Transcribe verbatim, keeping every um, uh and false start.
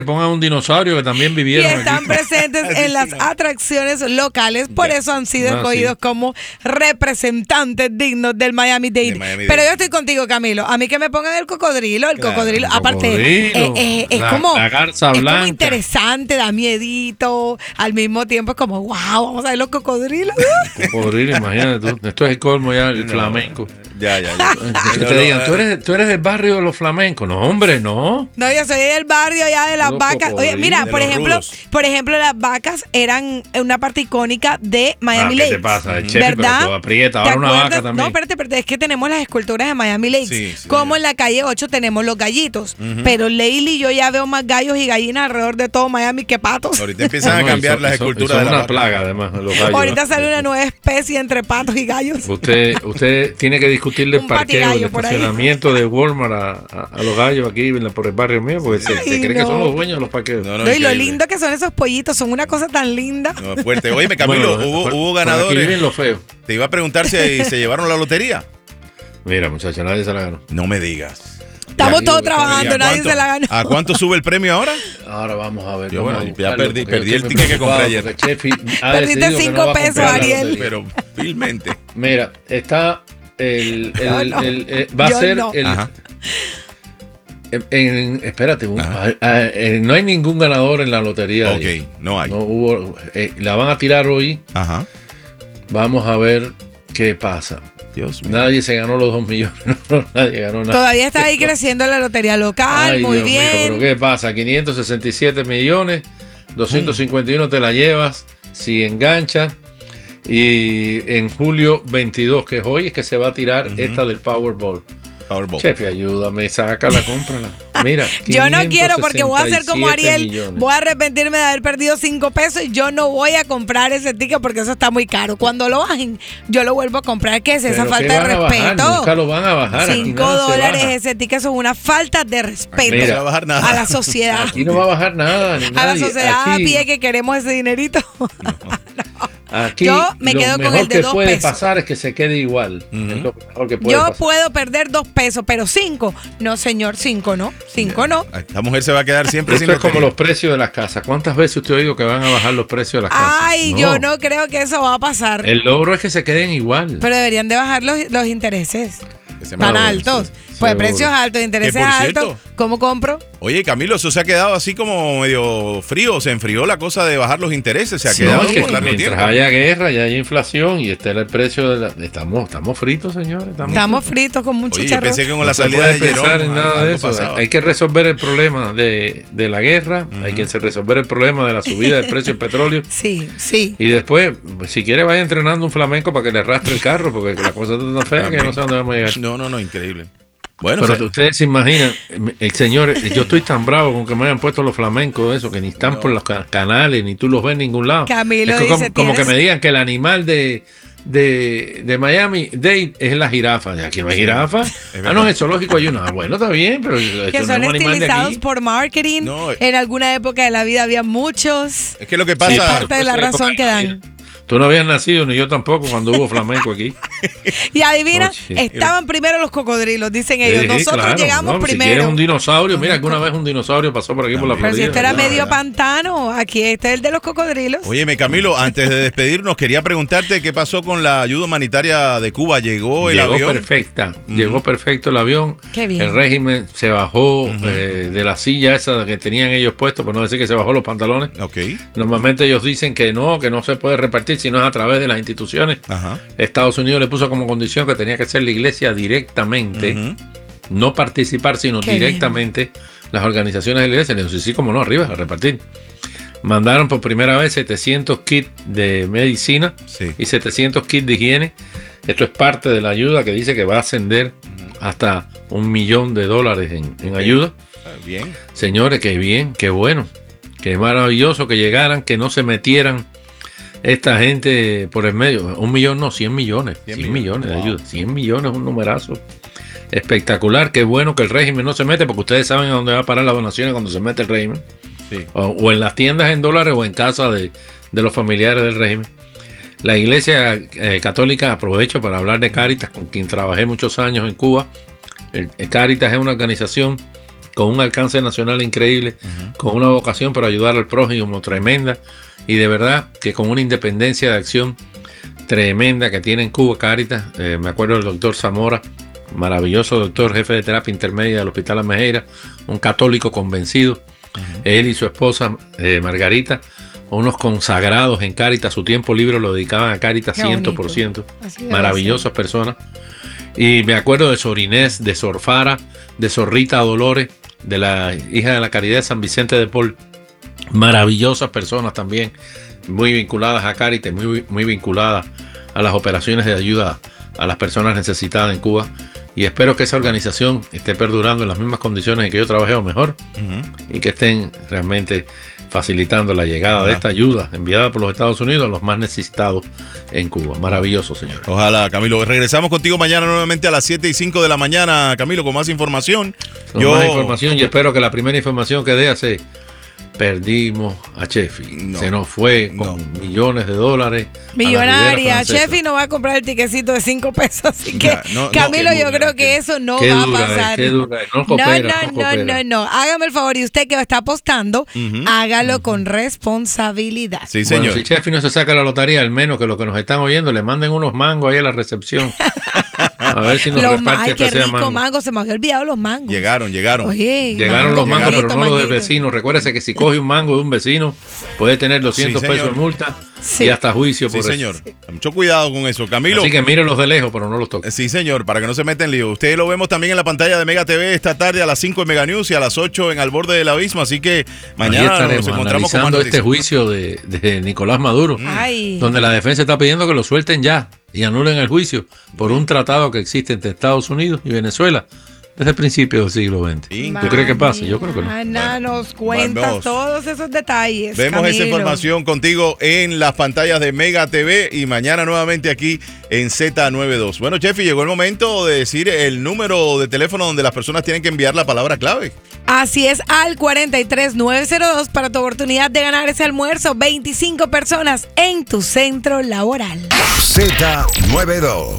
pongan un dinosaurio que también Y vivieron están aquí. presentes en las atracciones locales, por Ya. eso han sido Ah, escogidos sí. como representantes dignos del Miami-Dade. De Miami-Dade. Pero yo estoy contigo, Camilo. A mí que me pongan el cocodrilo, el Claro, cocodrilo. el Aparte, cocodrilo, eh, eh, es la- como la garza es blanca. como interesante, da miedito. Al mismo tiempo es como, wow, vamos a ver los cocodrilos. Cocodrilo, imagínate tú. Esto es el colmo ya, el No. flamenco. Ya, ya, ya. Que No, te no, digan, eh, ¿tú eres, tú eres del barrio de los flamencos. No, hombre, no. No, yo soy del barrio ya de las Los vacas. Oye, mira, de por los ejemplo, rudos. por ejemplo, las vacas eran una parte icónica de Miami Ah, ¿qué Lakes. te pasa? El Chefi, ¿Verdad? pero tú aprieta. ¿Te Ahora una acuerdas? vaca también. No, espérate, espérate, es que tenemos las esculturas de Miami Lakes. Sí, sí, como ya. en la calle ocho tenemos los gallitos. Pero Leili, yo ya veo más gallos y gallinas alrededor de todo Miami que patos. Ahorita empiezan a No, cambiar y son- las y son- y esculturas son de la una vaca. plaga, además, los gallos. Ahorita ¿no? sale una nueva especie entre patos y gallos. Usted, usted tiene que discutirle el Un parqueo, el patigallo por ahí. estacionamiento de Walmart a, a- a los gallos aquí en la- por el barrio mío, porque se, se Ay, cree que no. son los dueños de los parqueos. No, no, No, y lo increíble. lindo que son esos pollitos, son una cosa tan linda. No, fuerte. Oye, Camilo, Bueno, hubo, por- hubo por Aquí ganadores. viven los feos. Te iba a preguntar si se llevaron la lotería. Mira, muchachos, nadie se la ganó. No me digas. Estamos Ya, todos digo, ¿Y trabajando, a nadie cuánto- se la ganó. ¿A cuánto sube el premio ahora? Ahora vamos a ver. Yo, vamos bueno, a ya buscarlo, perdí- porque perdí yo el estoy ticket que preocupado, compré ayer. porque Chefi ha Perdiste decidido que cinco no va a pesos, comprar la Ariel. lotería. Pero vilmente. Mira, está el, el- Yo no. el- eh, va a Yo ser no. el, Ajá. en- en- espérate, un- Ajá. ah, ah, eh, no hay ningún ganador en la lotería. Ok, de- no hay. no hubo, eh, la van a tirar hoy. Ajá. Vamos a ver qué pasa. Dios mío. Nadie se ganó los dos millones. No, nadie ganó nada. Todavía está ahí creciendo la lotería local, Ay, muy Dios mío, bien. pero ¿qué pasa? quinientos sesenta y siete millones, doscientos cincuenta y uno te la llevas si enganchas. Y en julio veintidós, que es hoy, es que se va a tirar esta del Powerball. Powerball. Chefe, ayúdame, sácala, cómprala. Mira, Yo no quiero porque voy a hacer como quinientos sesenta y siete Ariel, millones. voy a arrepentirme de haber perdido cinco pesos y yo no voy a comprar ese ticket porque eso está muy caro. Cuando lo bajen, yo lo vuelvo a comprar. ¿Qué es esa Pero falta ¿qué de van a bajar? respeto? Nunca lo van a bajar. aquí Cinco nada se dólares baja. ese ticket son una falta de respeto No se Mira, va a bajar nada. a la sociedad. Aquí no va a bajar nada. Ni A la nadie. sociedad a Aquí- pie que queremos ese dinerito. Aquí Yo me lo quedo con mejor el de que dos puede pesos. pasar es que se quede igual. Ujú. Es lo mejor que puede Yo pasar. puedo perder dos pesos, pero cinco. No, señor, cinco no. Cinco no. Esta mujer se va a quedar siempre sin Esto es como lotería. los precios de las casas. ¿Cuántas veces usted ha oído que van a bajar los precios de las casas? Ay, yo no creo que eso va a pasar. El logro es que se queden igual. Pero deberían de bajar los, los intereses. Que se Tan me- altos. sí, Pues seguro. precios altos, intereses por cierto- altos. ¿Cómo compro? Oye, Camilo, eso se ha quedado así como medio frío. Se enfrió la cosa de bajar los intereses. Se ha Sí, quedado no, es que por largo mientras tiempo. haya guerra y haya inflación y esté el precio de la... Estamos, estamos fritos, señores. Estamos, Estamos fritos con mucho Oye, yo chicharrón. pensé que con la No se salida puede de Jerome pensar en nada de algo eso. pasaba. Hay que resolver el problema de, de la guerra, hay que resolver el problema de la subida del precio del petróleo. Sí, sí. Y después, si quiere, vaya entrenando un flamenco para que le arrastre el carro, porque la cosa está tan fea que no sé dónde vamos a llegar. No, no, no, increíble. Bueno, Pero o sea, ustedes se imaginan, el señor, yo estoy tan bravo con que me hayan puesto los flamencos, eso, que ni están por los ca- canales, ni tú los ves en ningún lado. Camilo es que dice, como, como que ¿tienes? me digan que el animal de, de, de Miami Dade es la jirafa. ¿De aquí no hay jirafa? Ah, verdad. no, en el zoológico hay una. Ah, bueno, está bien, pero esto Que no son es un animal de estilizados aquí. por marketing. No, eh. En alguna época de la vida había muchos. es que lo que Es pasa... parte de la Pues, razón que dan. Tú no habías nacido, ni yo tampoco, cuando hubo flamenco aquí. Y adivina, Oye. estaban primero los cocodrilos, dicen ellos. Sí, Nosotros claro, llegamos no, Si primero. quieres un dinosaurio, mira, alguna vez un dinosaurio pasó por aquí por la Pero si Florida. este era No, medio ya. pantano, aquí este es el de los cocodrilos. Óyeme, Camilo, antes de despedirnos, quería preguntarte qué pasó con la ayuda humanitaria de Cuba. ¿Llegó el Llegó avión? perfecta, llegó perfecto el avión. Qué bien. El régimen se bajó eh, de la silla esa que tenían ellos puestos, por no decir que se bajó los pantalones. Ok. Normalmente ellos dicen que no, que no se puede repartir si no es a través de las instituciones. Ajá. Estados Unidos le puso como condición que tenía que ser la iglesia directamente, Ujú. no participar, sino Qué directamente las organizaciones de la iglesia. Le dijo, sí, sí, como no, arriba, a repartir. Mandaron por primera vez setecientos kits de medicina Sí. y setecientos kits de higiene. Esto es parte de la ayuda que dice que va a ascender hasta un millón de dólares en, en ayuda. Ah, Bien. Señores, qué bien, qué bueno, qué maravilloso que llegaran, que no se metieran esta gente por el medio. Un millón no, cien millones. cien cien millones de Wow. ayuda. cien millones es un numerazo espectacular. Qué bueno que el régimen no se mete, porque ustedes saben a dónde va a parar las donaciones cuando se mete el régimen. Sí. O, o en las tiendas en dólares o en casa de, de los familiares del régimen. La iglesia eh, católica, aprovecho para hablar de Cáritas, con quien trabajé muchos años en Cuba. El, el Cáritas es una organización con un alcance nacional increíble, uh-huh. con una vocación para ayudar al prójimo tremenda, y de verdad que con una independencia de acción tremenda que tiene en Cuba Cáritas. Eh, me acuerdo del doctor Zamora, maravilloso doctor, jefe de terapia intermedia del Hospital Almejeira, un católico convencido. Uh-huh. Él y su esposa eh, Margarita, unos consagrados en Cáritas, su tiempo libre lo dedicaban a Cáritas cien por ciento. Maravillosas personas. Y me acuerdo de Sor Inés, de Sor Fara, de Sor Rita Dolores, de la hija de la Caridad de San Vicente de Paul. Maravillosas personas también, muy vinculadas a Cáritas, muy, muy vinculadas a las operaciones de ayuda a las personas necesitadas en Cuba. Y espero que esa organización esté perdurando en las mismas condiciones en que yo trabajé o mejor, uh-huh. y que estén realmente facilitando la llegada Ojalá. de esta ayuda enviada por los Estados Unidos a los más necesitados en Cuba. Maravilloso, señor. Ojalá, Camilo. Regresamos contigo mañana nuevamente a las siete y cinco de la mañana, Camilo, con más información. Con yo... más información, y espero que la primera información que dé hace... Perdimos a Sheffield. No, se nos fue con no. millones de dólares. Millonaria. Sheffield no va a comprar el tiquecito de cinco pesos. Así que, ya, no, Camilo, no, yo dura, creo que eso no va a pasar. Es, dura, no, coopera, no, no, no, no, no. Hágame el favor. Y usted que está apostando, uh-huh. hágalo uh-huh. con responsabilidad. Sí, señor. Bueno, si Sheffield no se saca la lotería, al menos que los que nos están oyendo le manden unos mangos ahí a la recepción. A ver si nos los reparte ay, qué rico mango. mango. Se me había olvidado los mangos. Llegaron, llegaron. Oye, llegaron mango, los mangos, manguito, pero no manguito. los del vecino. Recuérdese que si coge un mango de un vecino, puede tener doscientos sí, pesos de multa sí. y hasta juicio por sí, eso. señor. Sí. Mucho cuidado con eso, Camilo. Así que mírenlos de lejos, pero no los toque. Sí, señor, para que no se metan en lío. Ustedes lo vemos también en la pantalla de Mega T V esta tarde a las cinco en Mega News y a las ocho en Al Borde del Abismo. Así que mañana nos encontramos con más este juicio de, de Nicolás Maduro, Ay. donde la defensa está pidiendo que lo suelten ya y anulen el juicio por un tratado que existe entre Estados Unidos y Venezuela desde el principio del siglo veinte. ¿Tú crees que pase? Yo creo que no. Ana, nos cuentas vamos. todos esos detalles. Vemos Camilo. esa información contigo en las pantallas de Mega T V y mañana nuevamente aquí en Z noventa y dos. Bueno, Chefi, llegó el momento de decir el número de teléfono donde las personas tienen que enviar la palabra clave. Así es, al cuarenta y tres nueve cero dos para tu oportunidad de ganar ese almuerzo. veinticinco personas en tu centro laboral. Z noventa y dos.